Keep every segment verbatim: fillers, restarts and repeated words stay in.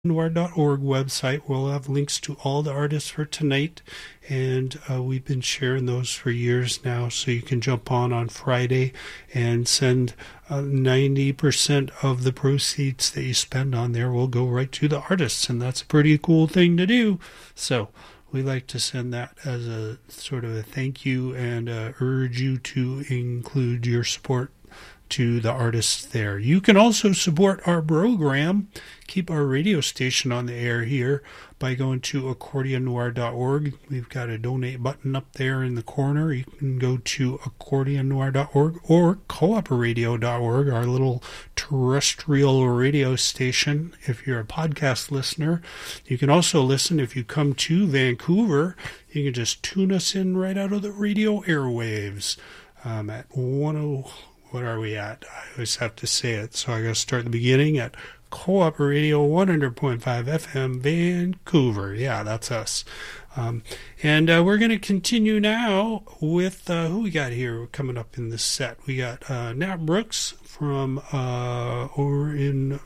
noir dot org website. We'll have links to all the artists for tonight, and uh, we've been sharing those for years now, so you can jump on on Friday and send uh, ninety percent of the proceeds that you spend on there will go right to the artists, and that's a pretty cool thing to do. So we like to send that as a sort of a thank you, and uh, urge you to include your support to the artists there. You can also support our program, keep our radio station on the air here, by going to accordion noir dot org. We've got a donate button up there in the corner. You can go to accordion noir dot org or co op radio dot org, our little terrestrial radio station. If you're a podcast listener, you can also listen if you come to Vancouver. You can just tune us in right out of the radio airwaves um, at ten. What are we at? I always have to say it, so I got to start at the beginning at Co-op Radio one hundred point five F M Vancouver. Yeah, that's us. Um, and uh, we're going to continue now with uh, who we got here coming up in this set. We got uh, Nat Brooks from uh, or in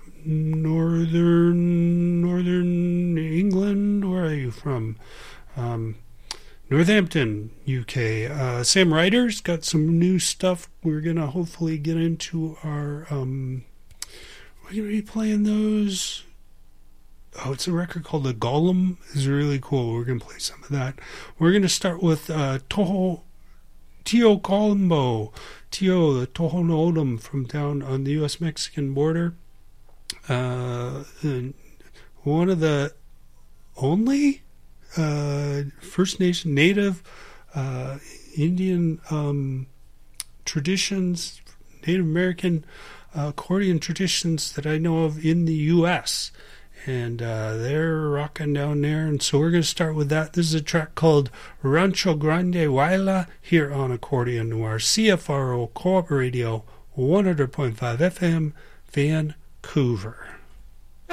northern northern England. Where are you from? Um, Northampton, U K. Uh, Sam Ryder's got some new stuff. We're going to hopefully get into our... Um, we're going to be playing those... Oh, it's a record called The Golem. It's really cool. We're going to play some of that. We're going to start with uh, Toho... Tio Colombo. Tio, the Toho no Odom from down on the U S Mexican border. Uh, one of the only... Uh, First Nation, Native, uh, Indian um, traditions, Native American uh, accordion traditions that I know of in the U S And uh, they're rocking down there. And so we're going to start with that. This is a track called Rancho Grande Huayla here on Accordion Noir, C F R O Co-op Radio, one hundred point five F M, Vancouver.